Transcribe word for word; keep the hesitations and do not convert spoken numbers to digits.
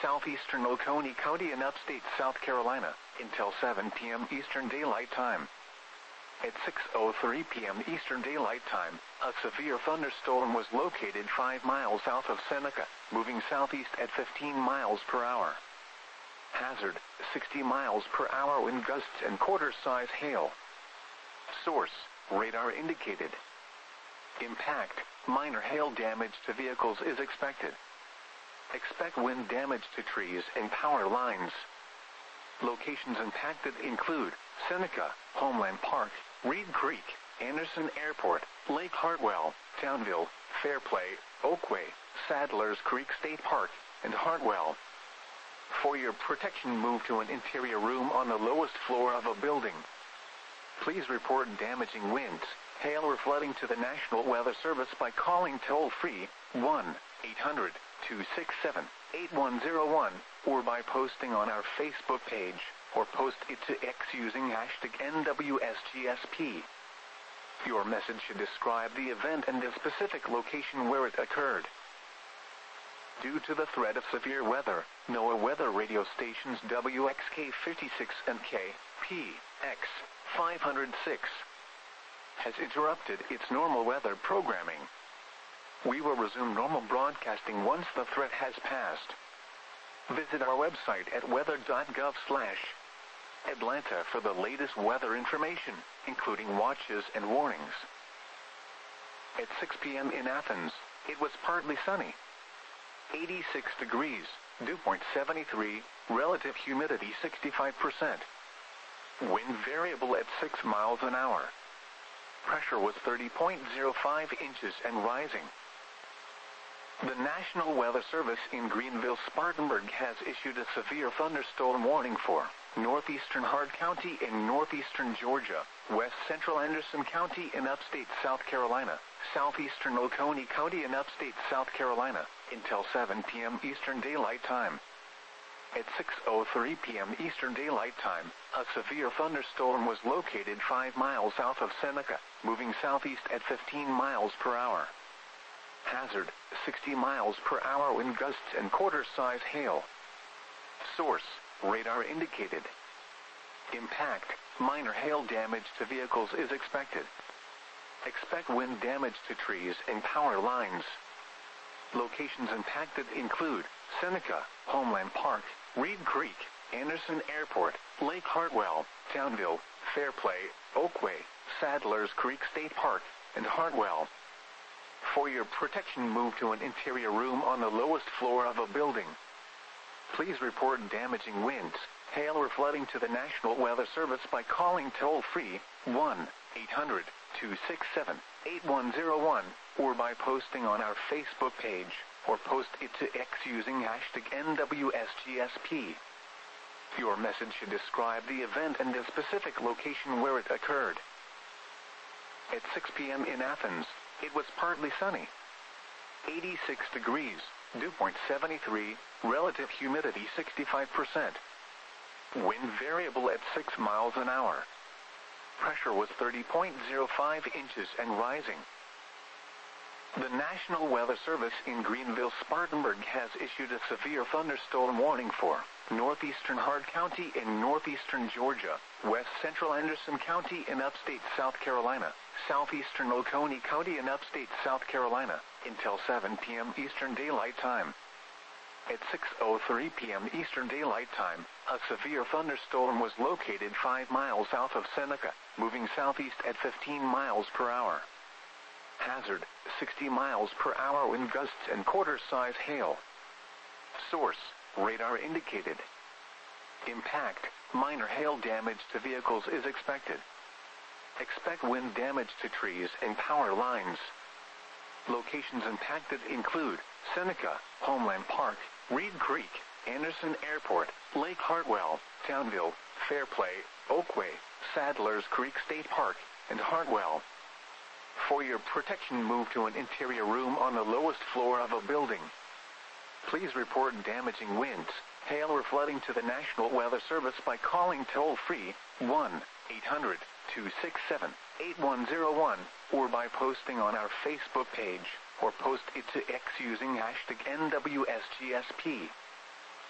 southeastern Oconee County in upstate South Carolina, until seven p m Eastern Daylight Time. At six oh three p m Eastern Daylight Time, a severe thunderstorm was located five miles south of Seneca, moving southeast at fifteen miles per hour. Hazard, sixty miles per hour wind gusts and quarter-size hail. Source, radar indicated. Impact, minor hail damage to vehicles is expected. Expect wind damage to trees and power lines. Locations impacted include Seneca, Homeland Park, Reed Creek, Anderson Airport, Lake Hartwell, Townville, Fairplay, Oakway, Sadlers Creek State Park, and Hartwell. For your protection, move to an interior room on the lowest floor of a building. Please report damaging winds, hail or flooding to the National Weather Service by calling toll-free one eight hundred, two six seven, eight one zero one or by posting on our Facebook page, or post it to X using hashtag N W S G S P. Your message should describe the event and the specific location where it occurred. Due to the threat of severe weather, NOAA weather radio stations W X K fifty-six and K P X five oh six has interrupted its normal weather programming. We will resume normal broadcasting once the threat has passed. Visit our website at weather dot gov slash Atlanta for the latest weather information, including watches and warnings. At six p m in Athens, it was partly sunny. eighty-six degrees, dew point seventy-three, relative humidity sixty-five percent. Wind variable at six miles an hour. Pressure was thirty point zero five inches and rising. The National Weather Service in Greenville-Spartanburg has issued a severe thunderstorm warning for northeastern Hart County in northeastern Georgia, west central Anderson County in upstate South Carolina, southeastern Oconee County in upstate South Carolina, until seven p m Eastern Daylight Time. At six oh three p m Eastern Daylight Time, a severe thunderstorm was located five miles south of Seneca, moving southeast at fifteen miles per hour. Hazard, sixty miles per hour wind gusts and quarter-size hail. Source, radar indicated. Impact, minor hail damage to vehicles is expected. Expect wind damage to trees and power lines. Locations impacted include Seneca, Homeland Park, Reed Creek, Anderson Airport, Lake Hartwell, Townville, Fairplay, Oakway, Sadlers Creek State Park, and Hartwell. For your protection, move to an interior room on the lowest floor of a building. Please report damaging winds, hail or flooding to the National Weather Service by calling toll-free one eight hundred, two six seven, eight one zero one or by posting on our Facebook page, or post it to X using hashtag N W S G S P. Your message should describe the event and the specific location where it occurred. At six p m in Athens, it was partly sunny. eighty-six degrees, dew point seventy-three, relative humidity sixty-five percent. Wind variable at six miles an hour. Pressure was thirty point zero five inches and rising. The National Weather Service in Greenville-Spartanburg has issued a severe thunderstorm warning for northeastern Hart County in northeastern Georgia, west central Anderson County in upstate South Carolina, southeastern Oconee County in upstate South Carolina, until seven p m Eastern Daylight Time. At six oh three p m Eastern Daylight Time, a severe thunderstorm was located five miles south of Seneca, moving southeast at fifteen miles per hour. Hazard, sixty miles per hour wind gusts and quarter-size hail. Source, radar indicated. Impact, minor hail damage to vehicles is expected. Expect wind damage to trees and power lines. Locations impacted include Seneca, Homeland Park, Reed Creek, Anderson Airport, Lake Hartwell, Townville, Fairplay, Oakway, Sadlers Creek State Park, and Hartwell. For your protection, move to an interior room on the lowest floor of a building. Please report damaging winds, hail or flooding to the National Weather Service by calling toll-free one eight hundred, two six seven, eight one zero one or by posting on our Facebook page, or post it to X using hashtag N W S G S P.